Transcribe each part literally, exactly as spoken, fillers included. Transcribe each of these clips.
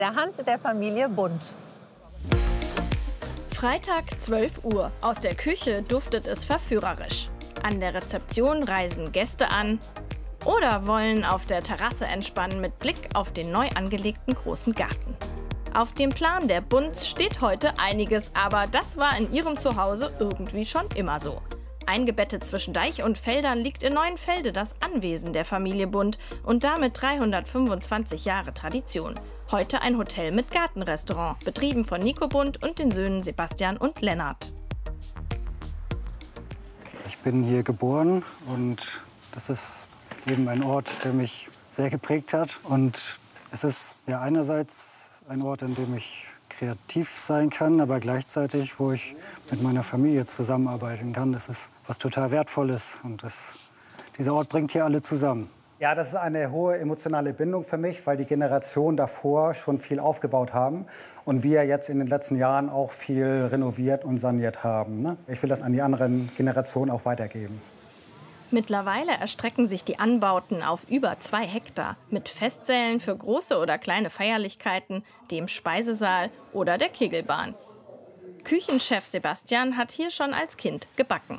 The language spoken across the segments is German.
Der Hand der Familie Bundt. Freitag, zwölf Uhr. Aus der Küche duftet es verführerisch. An der Rezeption reisen Gäste an oder wollen auf der Terrasse entspannen mit Blick auf den neu angelegten großen Garten. Auf dem Plan der Bundts steht heute einiges, aber das war in ihrem Zuhause irgendwie schon immer so. Eingebettet zwischen Deich und Feldern liegt in Neuenfelde das Anwesen der Familie Bundt und damit dreihundertfünfundzwanzig Jahre Tradition. Heute ein Hotel mit Gartenrestaurant, betrieben von Nico Bundt und den Söhnen Sebastian und Lennart. Ich bin hier geboren und das ist eben ein Ort, der mich sehr geprägt hat. Und es ist ja einerseits ein Ort, an dem ich kreativ sein kann, aber gleichzeitig, wo ich mit meiner Familie zusammenarbeiten kann. Das ist was total Wertvolles und das, dieser Ort bringt hier alle zusammen. Ja, das ist eine hohe emotionale Bindung für mich, weil die Generationen davor schon viel aufgebaut haben und wir jetzt in den letzten Jahren auch viel renoviert und saniert haben. Ich will das an die anderen Generationen auch weitergeben. Mittlerweile erstrecken sich die Anbauten auf über zwei Hektar mit Festsälen für große oder kleine Feierlichkeiten, dem Speisesaal oder der Kegelbahn. Küchenchef Sebastian hat hier schon als Kind gebacken.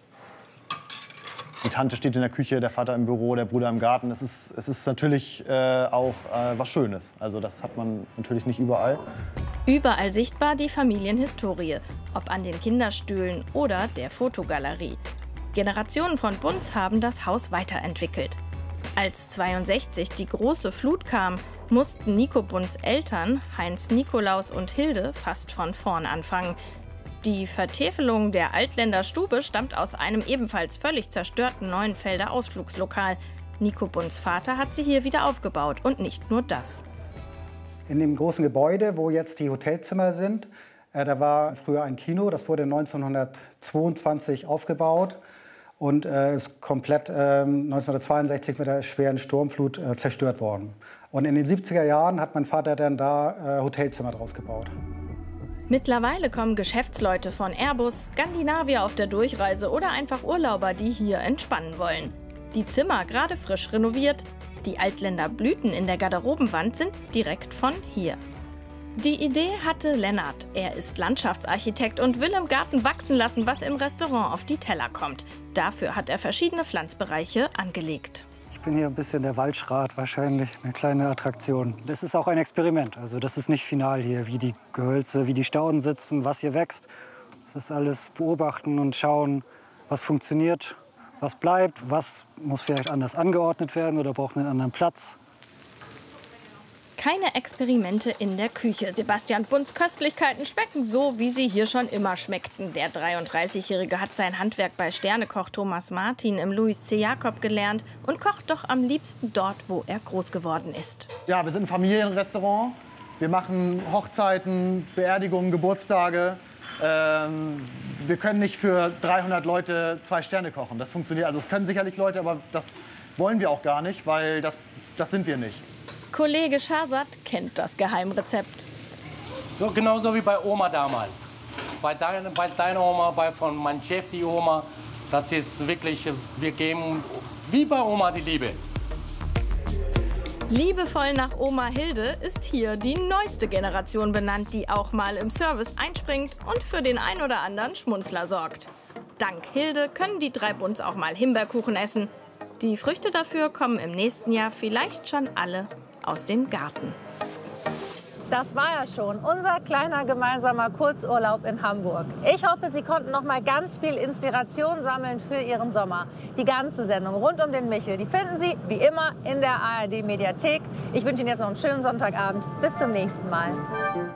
Die Tante steht in der Küche, der Vater im Büro, der Bruder im Garten. Es ist, es ist natürlich äh, auch äh, was Schönes. Also das hat man natürlich nicht überall. Überall sichtbar die Familienhistorie, ob an den Kinderstühlen oder der Fotogalerie. Generationen von Bundts haben das Haus weiterentwickelt. Als zweiundsechzig die große Flut kam, mussten Nico Bundts Eltern, Heinz Nikolaus und Hilde, fast von vorn anfangen. Die Vertäfelung der Altländer Stube stammt aus einem ebenfalls völlig zerstörten Neuenfelder Ausflugslokal. Nico Bundts Vater hat sie hier wieder aufgebaut und nicht nur das. In dem großen Gebäude, wo jetzt die Hotelzimmer sind, äh, da war früher ein Kino, das wurde neunzehnhundertzweiundzwanzig aufgebaut. Und äh, ist komplett äh, neunzehnhundertzweiundsechzig mit der schweren Sturmflut äh, zerstört worden. Und in den siebziger Jahren hat mein Vater dann da äh, Hotelzimmer draus gebaut. Mittlerweile kommen Geschäftsleute von Airbus, Skandinavier auf der Durchreise oder einfach Urlauber, die hier entspannen wollen. Die Zimmer gerade frisch renoviert. Die Altländer Blüten in der Garderobenwand sind direkt von hier. Die Idee hatte Lennart. Er ist Landschaftsarchitekt und will im Garten wachsen lassen, was im Restaurant auf die Teller kommt. Dafür hat er verschiedene Pflanzbereiche angelegt. Ich bin hier ein bisschen der Waldschrat, wahrscheinlich eine kleine Attraktion. Das ist auch ein Experiment. Also das ist nicht final hier, wie die Gehölze, wie die Stauden sitzen, was hier wächst. Das ist alles beobachten und schauen, was funktioniert, was bleibt, was muss vielleicht anders angeordnet werden oder braucht einen anderen Platz. Keine Experimente in der Küche. Sebastian Bundts Köstlichkeiten schmecken so, wie sie hier schon immer schmeckten. Der dreiunddreißigjährige hat sein Handwerk bei Sternekoch Thomas Martin im Louis C. Jakob gelernt und kocht doch am liebsten dort, wo er groß geworden ist. Ja, wir sind ein Familienrestaurant. Wir machen Hochzeiten, Beerdigungen, Geburtstage. Ähm, wir können nicht für dreihundert Leute zwei Sterne kochen. Das funktioniert. Also es können sicherlich Leute, aber das wollen wir auch gar nicht, weil das, das sind wir nicht. Kollege Schasat kennt das Geheimrezept. So, genauso wie bei Oma damals. Bei, dein, bei deiner Oma, bei von meinem Chef, die Oma. Das ist wirklich, wir geben wie bei Oma die Liebe. Liebevoll nach Oma Hilde ist hier die neueste Generation benannt, die auch mal im Service einspringt und für den ein oder anderen Schmunzler sorgt. Dank Hilde können die drei Bundts auch mal Himbeerkuchen essen. Die Früchte dafür kommen im nächsten Jahr vielleicht schon alle aus dem Garten. Das war ja schon unser kleiner gemeinsamer Kurzurlaub in Hamburg. Ich hoffe, Sie konnten noch mal ganz viel Inspiration sammeln für Ihren Sommer. Die ganze Sendung rund um den Michel, die finden Sie wie immer in der A R D Mediathek. Ich wünsche Ihnen jetzt noch einen schönen Sonntagabend. Bis zum nächsten Mal.